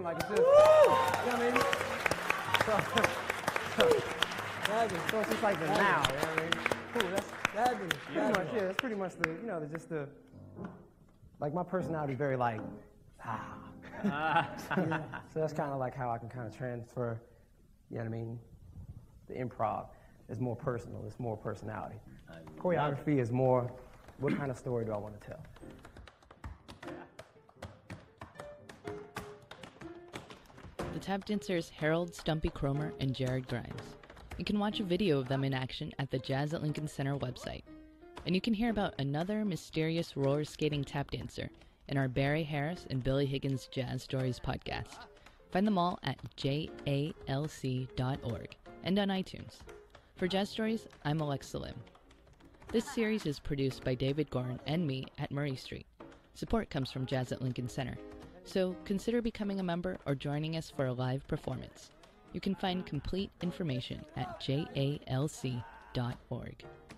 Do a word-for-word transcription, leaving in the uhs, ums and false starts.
mean? Like, it's just, you know what I mean? So, so, so it's just like the now, you know what I mean? Cool, that's, That'd be, pretty that'd much, yeah, that's pretty much the, you know, the, just the, like my personality very like, ah. Yeah. So that's kind of like how I can kind of transfer, you know what I mean? The improv is more personal, it's more personality. Choreography is more, what kind of story do I want to tell? The tap dancers Harold Stumpy Cromer and Jared Grimes. You can watch a video of them in action at the Jazz at Lincoln Center website. And you can hear about another mysterious roller skating tap dancer in our Barry Harris and Billy Higgins Jazz Stories podcast. Find them all at j a l c dot org and on iTunes. For Jazz Stories, I'm Alexa Lim. This series is produced by David Gorn and me at Murray Street. Support comes from Jazz at Lincoln Center, so consider becoming a member or joining us for a live performance. You can find complete information at j a l c dot org.